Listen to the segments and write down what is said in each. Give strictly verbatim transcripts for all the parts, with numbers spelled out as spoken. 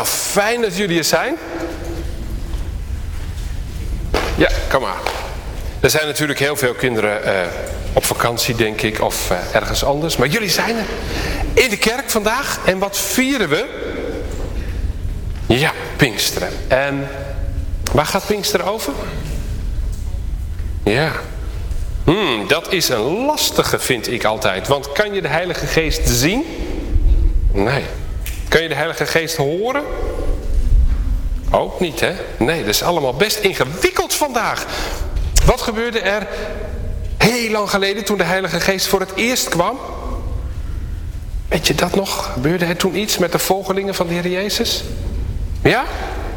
Nou, fijn dat jullie er zijn. Ja, kom maar. Er zijn natuurlijk heel veel kinderen uh, op vakantie, denk ik, of uh, ergens anders. Maar jullie zijn er in de kerk vandaag. En wat vieren we? Ja, Pinksteren. En waar gaat Pinksteren over? Ja. Hmm, dat is een lastige, vind ik altijd. Want kan je de Heilige Geest zien? Nee. Kan je de Heilige Geest horen? Ook niet, hè? Nee, dat is allemaal best ingewikkeld vandaag. Wat gebeurde er heel lang geleden toen de Heilige Geest voor het eerst kwam? Weet je dat nog? Gebeurde er toen iets met de volgelingen van de Heer Jezus? Ja?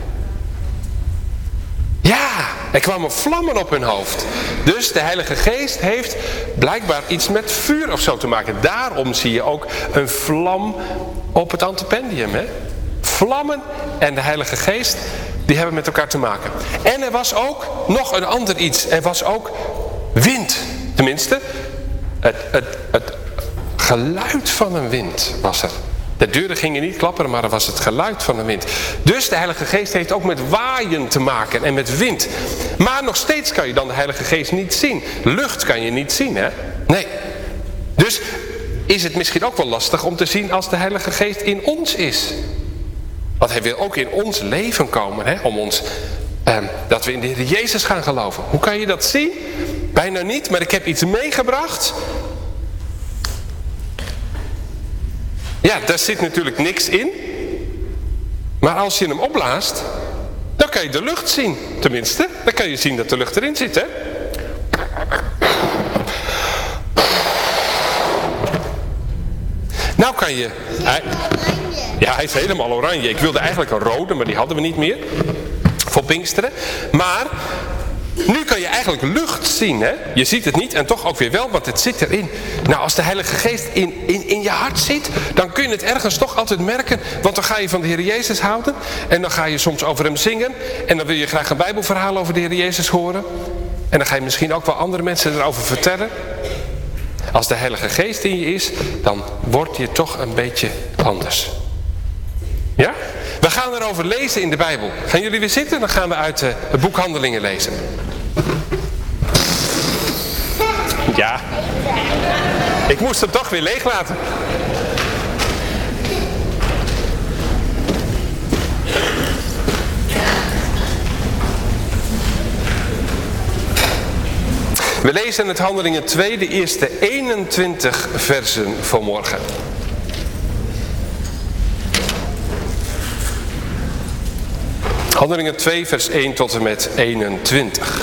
Ja, er kwamen vlammen op hun hoofd. Dus de Heilige Geest heeft blijkbaar iets met vuur of zo te maken. Daarom zie je ook een vlam op het antependium, hè? Vlammen en de Heilige Geest, die hebben met elkaar te maken. En er was ook nog een ander iets. Er was ook wind. Tenminste, het, het, het geluid van een wind was er. De deuren gingen niet klapperen, maar er was het geluid van een wind. Dus de Heilige Geest heeft ook met waaien te maken en met wind. Maar nog steeds kan je dan de Heilige Geest niet zien. Lucht kan je niet zien, hè? Nee. Dus is het misschien ook wel lastig om te zien als de Heilige Geest in ons is. Want hij wil ook in ons leven komen, hè? Om ons, eh, dat we in de Heer Jezus gaan geloven. Hoe kan je dat zien? Bijna niet, maar ik heb iets meegebracht. Ja, daar zit natuurlijk niks in. Maar als je hem opblaast, dan kan je de lucht zien. Tenminste, dan kan je zien dat de lucht erin zit, hè? Nou kan je... Hij, ja, hij is helemaal oranje. Ik wilde eigenlijk een rode, maar die hadden we niet meer. Voor Pinksteren. Maar... nu kan je eigenlijk lucht zien, hè? Je ziet het niet en toch ook weer wel, want het zit erin. Nou, als de Heilige Geest in, in, in je hart zit, dan kun je het ergens toch altijd merken. Want dan ga je van de Heer Jezus houden. En dan ga je soms over hem zingen. En dan wil je graag een Bijbelverhaal over de Heer Jezus horen. En dan ga je misschien ook wel andere mensen erover vertellen. Als de Heilige Geest in je is, dan word je toch een beetje anders. Ja? We gaan erover lezen in de Bijbel. Gaan jullie weer zitten? Dan gaan we uit uh, het boek Handelingen lezen. Ja. Ik moest hem toch weer leeg laten. We lezen het Handelingen twee, de eerste eenentwintig versen vanmorgen. Handelingen twee, vers één tot en met eenentwintig.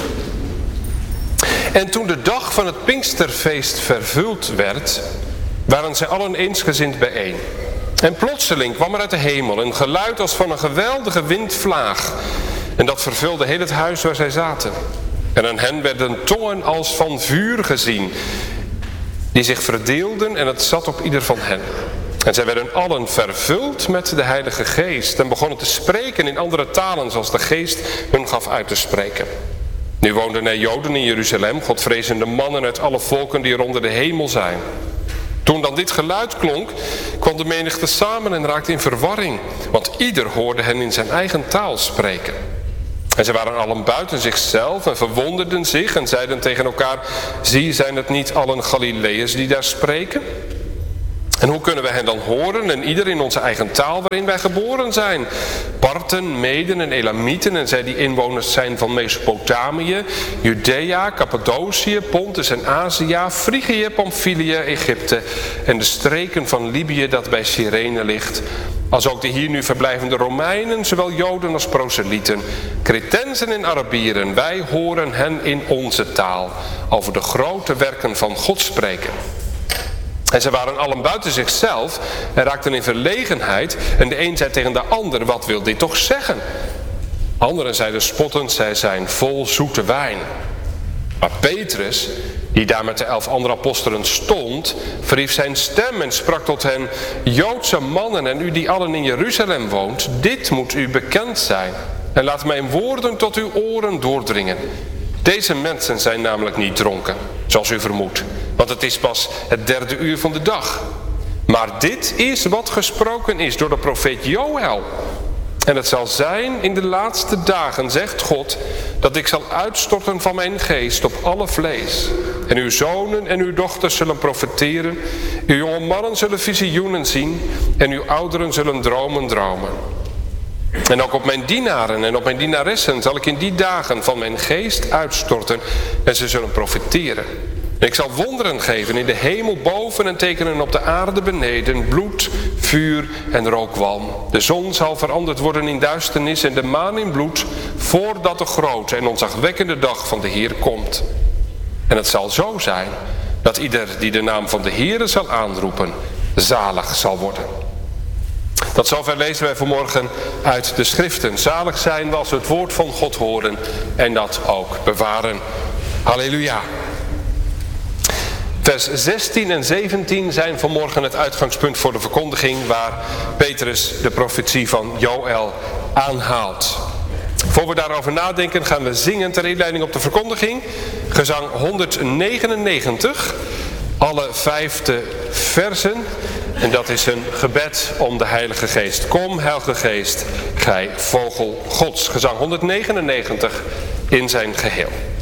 En toen de dag van het Pinksterfeest vervuld werd, waren zij allen eensgezind bijeen. En plotseling kwam er uit de hemel een geluid als van een geweldige windvlaag. En dat vervulde heel het huis waar zij zaten. En aan hen werden tongen als van vuur gezien, die zich verdeelden en het zat op ieder van hen. En zij werden allen vervuld met de Heilige Geest en begonnen te spreken in andere talen zoals de Geest hun gaf uit te spreken. Nu woonden er Joden in Jeruzalem, godvrezende mannen uit alle volken die er onder de hemel zijn. Toen dan dit geluid klonk, kwam de menigte samen en raakte in verwarring, want ieder hoorde hen in zijn eigen taal spreken. En ze waren allen buiten zichzelf en verwonderden zich en zeiden tegen elkaar, zie, zijn het niet allen Galileërs die daar spreken? En hoe kunnen we hen dan horen en ieder in onze eigen taal waarin wij geboren zijn? Parten, Meden en Elamieten en zij die inwoners zijn van Mesopotamië, Judea, Cappadocië, Pontus en Azië, Frigië, Pamphylië, Egypte en de streken van Libië dat bij Cyrene ligt. Als ook de hier nu verblijvende Romeinen, zowel Joden als proselieten, Cretensen en Arabieren, wij horen hen in onze taal over de grote werken van God spreken. En ze waren allen buiten zichzelf en raakten in verlegenheid. En de een zei tegen de ander, wat wil dit toch zeggen? Anderen zeiden spottend, zij zijn vol zoete wijn. Maar Petrus, die daar met de elf andere apostelen stond, verhief zijn stem en sprak tot hen, Joodse mannen en u die allen in Jeruzalem woont, dit moet u bekend zijn. En laat mijn woorden tot uw oren doordringen. Deze mensen zijn namelijk niet dronken, zoals u vermoedt, want het is pas het derde uur van de dag. Maar dit is wat gesproken is door de profeet Joël. En het zal zijn in de laatste dagen, zegt God, dat ik zal uitstorten van mijn geest op alle vlees. En uw zonen en uw dochters zullen profeteren, uw jonge mannen zullen visioenen zien en uw ouderen zullen dromen dromen. En ook op mijn dienaren en op mijn dienaressen zal ik in die dagen van mijn geest uitstorten en ze zullen profeteren. En ik zal wonderen geven in de hemel boven en tekenen op de aarde beneden, bloed, vuur en rookwalm. De zon zal veranderd worden in duisternis en de maan in bloed, voordat de grote en ontzagwekkende dag van de Heer komt. En het zal zo zijn dat ieder die de naam van de Heere zal aanroepen, zalig zal worden. Tot zover lezen wij vanmorgen uit de schriften. Zalig zijn we als we het woord van God horen en dat ook bewaren. Halleluja. Vers zestien en zeventien zijn vanmorgen het uitgangspunt voor de verkondiging waar Petrus de profetie van Joël aanhaalt. Voor we daarover nadenken gaan we zingen ter inleiding op de verkondiging. Gezang honderdnegenennegentig, alle vijfde versen. En dat is een gebed om de Heilige Geest. Kom, Heilige Geest, gij vogel Gods. Gezang honderdnegenennegentig in zijn geheel.